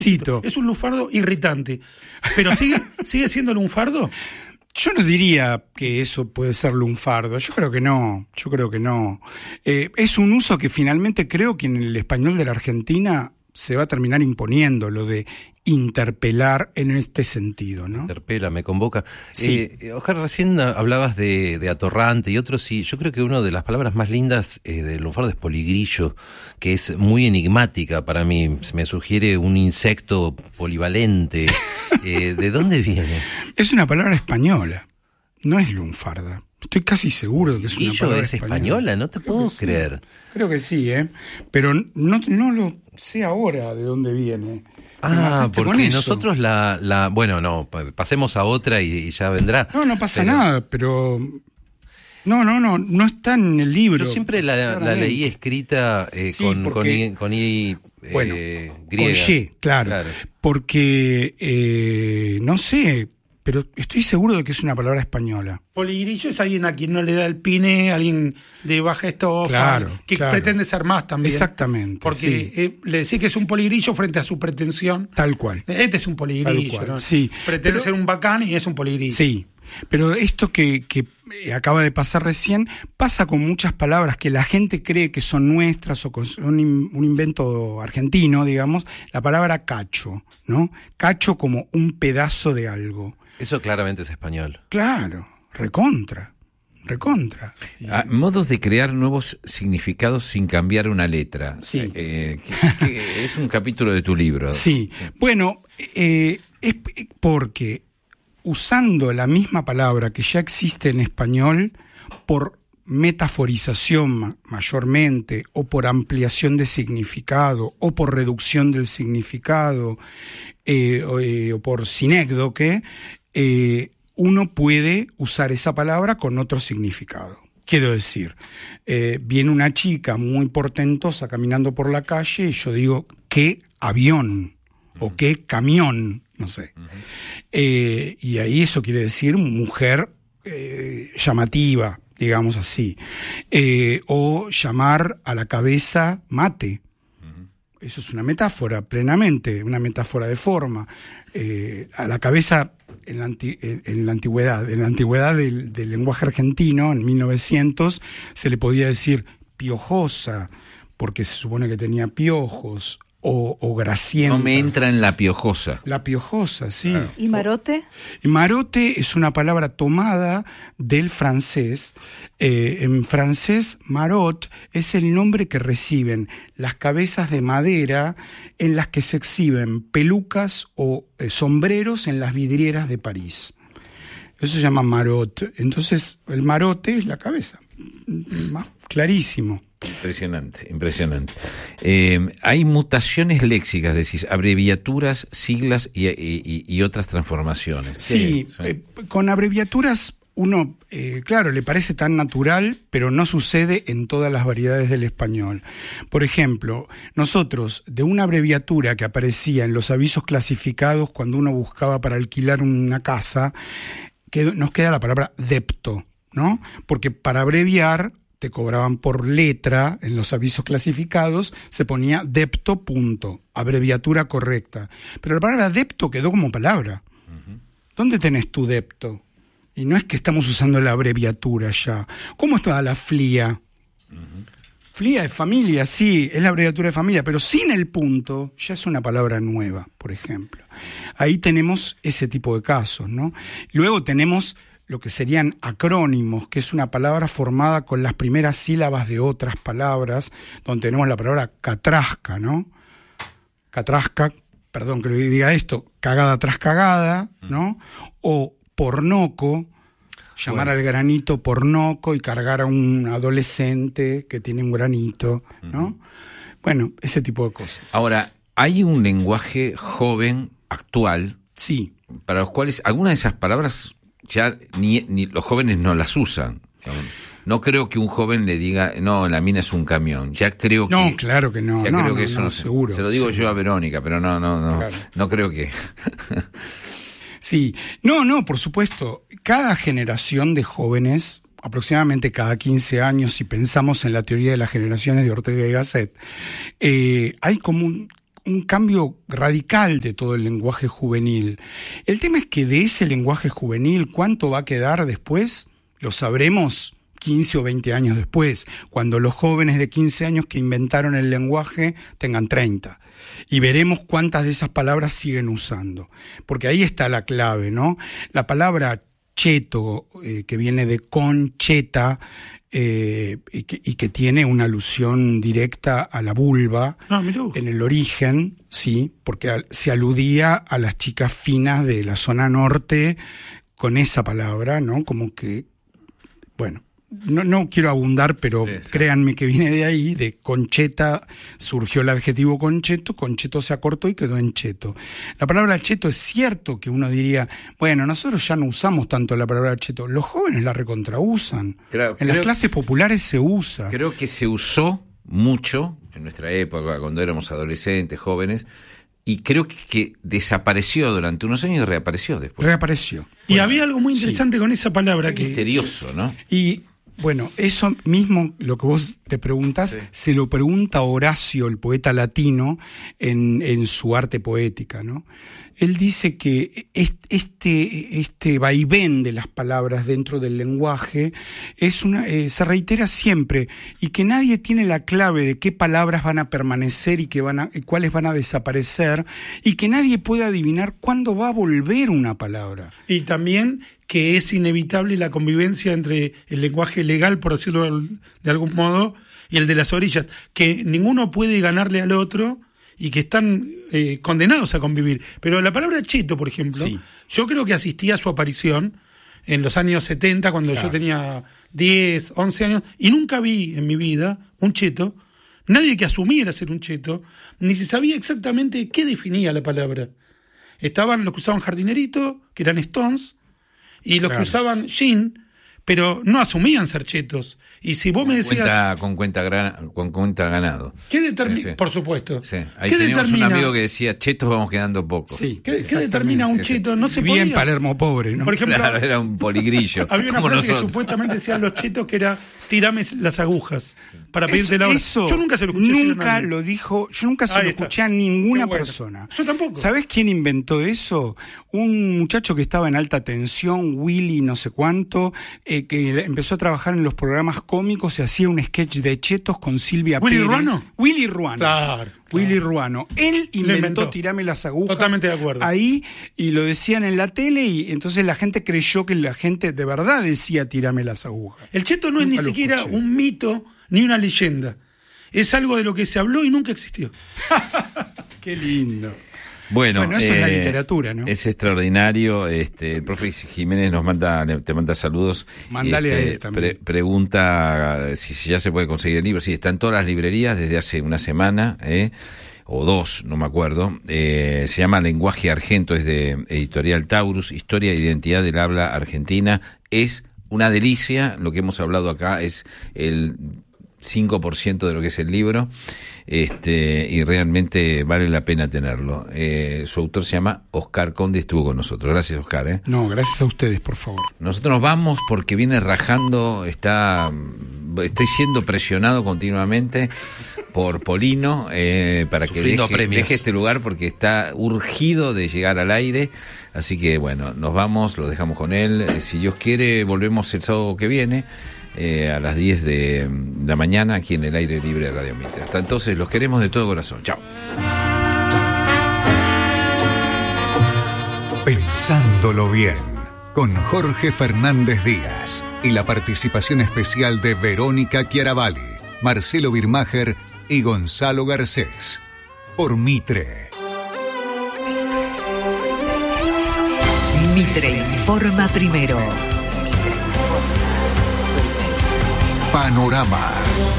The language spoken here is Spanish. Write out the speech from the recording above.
Es un lunfardo irritante. Pero ¿sigue siendo lunfardo? Yo no diría que eso puede ser lunfardo. Yo creo que no. Es un uso que finalmente creo que en el español de la Argentina se va a terminar imponiendo, lo de interpelar en este sentido, ¿no? Interpela, me convoca. Sí. Oscar, recién hablabas de atorrante y otros, sí. Yo creo que una de las palabras más lindas del lunfardo es poligrillo, que es muy enigmática para mí. Me sugiere un insecto polivalente. ¿De dónde viene? Es una palabra española, no es lunfarda. Estoy casi seguro de que es una palabra española, no te puedo creer. Sí. Creo que sí, pero no lo sé ahora de dónde viene. Porque nosotros bueno, no, pasemos a otra y ya vendrá. No pasa nada, pero no está en el libro. Yo siempre la leí escrita con I griega. Con Y, claro. Porque, no sé, pero estoy seguro de que es una palabra española. Poligrillo es alguien a quien no le da el pine, alguien de baja estofa, que pretende ser más también. Exactamente. Porque le decís que es un poligrillo frente a su pretensión. Tal cual. Este es un poligrillo, ¿no? Sí. Pretende ser un bacán y es un poligrillo. Sí. Pero esto que acaba de pasar recién, pasa con muchas palabras que la gente cree que son nuestras o son un invento argentino, digamos. La palabra cacho, ¿no? Cacho como un pedazo de algo. Eso claramente es español. Claro, recontra. Modos de crear nuevos significados sin cambiar una letra. Sí. Que es un capítulo de tu libro. Sí. Bueno, es porque usando la misma palabra que ya existe en español, por metaforización mayormente, o por ampliación de significado, o por reducción del significado, o por sinécdoque, uno puede usar esa palabra con otro significado. Quiero decir, viene una chica muy portentosa caminando por la calle y yo digo, ¿qué avión? O qué camión, no sé. Y ahí eso quiere decir mujer llamativa, digamos así. O llamar a la cabeza mate. Eso es una metáfora, plenamente, una metáfora de forma. A la cabeza, en la antigüedad del lenguaje argentino, en 1900, se le podía decir piojosa, porque se supone que tenía piojos, o grasienta. No me entra en la piojosa. La piojosa, sí. Claro. ¿Y marote? Marote es una palabra tomada del francés. En francés, marot es el nombre que reciben las cabezas de madera en las que se exhiben pelucas o sombreros en las vidrieras de París. Eso se llama marot. Entonces, el marote es la cabeza. Clarísimo. Impresionante. Hay mutaciones léxicas, decís, abreviaturas, siglas y otras transformaciones. Sí, con abreviaturas uno, claro, le parece tan natural, pero no sucede en todas las variedades del español. Por ejemplo, nosotros, de una abreviatura que aparecía en los avisos clasificados cuando uno buscaba para alquilar una casa, nos queda la palabra depto, ¿no? Porque para abreviar te cobraban por letra, en los avisos clasificados se ponía depto punto, abreviatura correcta. Pero la palabra depto quedó como palabra. ¿Dónde tenés tu depto? Y no es que estamos usando la abreviatura ya. ¿Cómo está la FLIA? FLIA de familia, sí, es la abreviatura de familia, pero sin el punto ya es una palabra nueva, por ejemplo. Ahí tenemos ese tipo de casos, ¿no? Luego tenemos lo que serían acrónimos, que es una palabra formada con las primeras sílabas de otras palabras, donde tenemos la palabra catrasca, ¿no? Catrasca, perdón que le diga esto, cagada tras cagada, ¿no? O pornoco, llamar al granito pornoco y cargar a un adolescente que tiene un granito, ¿no? Bueno, ese tipo de cosas. Ahora, hay un lenguaje joven, actual, sí, para los cuales algunas de esas palabras ya ni los jóvenes no las usan. No creo que un joven le diga, no, la mina es un camión. Ya creo que... No, claro que no. Ya creo que eso no seguro. Se lo digo yo a Verónica, pero no. Claro. No creo que... Sí. No, por supuesto. Cada generación de jóvenes, aproximadamente cada 15 años, si pensamos en la teoría de las generaciones de Ortega y Gasset, hay como un cambio radical de todo el lenguaje juvenil. El tema es que de ese lenguaje juvenil, ¿cuánto va a quedar después? Lo sabremos 15 o 20 años después, cuando los jóvenes de 15 años que inventaron el lenguaje tengan 30. Y veremos cuántas de esas palabras siguen usando. Porque ahí está la clave, ¿no? La palabra cheto, que viene de concheta, y que tiene una alusión directa a la vulva en el origen, sí, porque se aludía a las chicas finas de la zona norte con esa palabra, ¿no? Como que, bueno, no quiero abundar, pero sí. Créanme que viene de ahí, de concheta, surgió el adjetivo concheto se acortó y quedó en cheto. La palabra cheto es cierto que uno diría, bueno, nosotros ya no usamos tanto la palabra cheto, los jóvenes la recontrausan, en las clases populares se usa. Creo que se usó mucho en nuestra época, cuando éramos adolescentes, jóvenes, y creo que desapareció durante unos años y reapareció después. Reapareció. Y bueno, había algo muy interesante con esa palabra que... misterioso, ¿no? Y... bueno, eso mismo, lo que vos te preguntás, sí. Se lo pregunta Horacio, el poeta latino, en su arte poética, ¿no? Él dice que este vaivén de las palabras dentro del lenguaje se reitera siempre, y que nadie tiene la clave de qué palabras van a permanecer y cuáles van a desaparecer, y que nadie puede adivinar cuándo va a volver una palabra. Y también que es inevitable la convivencia entre el lenguaje legal, por decirlo de algún modo, y el de las orillas, que ninguno puede ganarle al otro y que están condenados a convivir. Pero la palabra cheto, por ejemplo, sí. Yo creo que asistí a su aparición en los años 70, cuando yo tenía 10, 11 años, y nunca vi en mi vida un cheto, nadie que asumiera ser un cheto, ni se sabía exactamente qué definía la palabra. Estaban los que usaban jardinerito, que eran Stones, y los que usaban jean, pero no asumían ser chetos. Y si vos me decías... Con cuenta ganado. ¿Qué determina? Sí. Por supuesto. Sí. Ahí teníamos un amigo que decía, chetos vamos quedando poco. Sí. ¿Qué determina un cheto? No se podía. Bien Palermo pobre, ¿no? Por ejemplo, claro, era un poligrillo. Había una frase que supuestamente decían los chetos que era, tirame las agujas para pedirte la hora. Yo nunca se lo escuché. Nunca lo dijo, yo nunca se lo escuché a ninguna persona. Yo tampoco. ¿Sabés quién inventó eso? Un muchacho que estaba en alta tensión, Willy no sé cuánto, que empezó a trabajar en los programas cómicos, se hacía un sketch de chetos con Silvia Pérez. Willy Ruano. Claro. Willy Ruano. Él inventó Tirame las agujas. Totalmente de acuerdo. Ahí, y lo decían en la tele, y entonces la gente creyó que la gente de verdad decía Tirame las agujas. El cheto no es ni siquiera un mito ni una leyenda. Es algo de lo que se habló y nunca existió. Qué lindo. Bueno, eso es la literatura, ¿no? Es extraordinario. El profe Jiménez te manda saludos. Mándale a él también. Pregunta si ya se puede conseguir el libro. Sí, está en todas las librerías desde hace una semana, o dos, no me acuerdo. Se llama Lenguaje Argento, es de Editorial Taurus, Historia e Identidad del Habla Argentina. Es una delicia, lo que hemos hablado acá es el 5% de lo que es el libro, y realmente vale la pena tenerlo. Su autor se llama Oscar Conde, estuvo con nosotros. Gracias, Oscar. No, gracias a ustedes, por favor. Nosotros nos vamos porque viene rajando, estoy siendo presionado continuamente por Polino para que deje este lugar, porque está urgido de llegar al aire. Así que bueno, nos vamos, lo dejamos con él. Si Dios quiere, volvemos el sábado que viene, a las 10 de la mañana, aquí en el aire libre de Radio Mitre. Hasta entonces, los queremos de todo corazón. Chao. Pensándolo bien, con Jorge Fernández Díaz y la participación especial de Verónica Chiaravali, Marcelo Birmacher y Gonzalo Garcés. Por Mitre. Mitre informa primero. Panorama.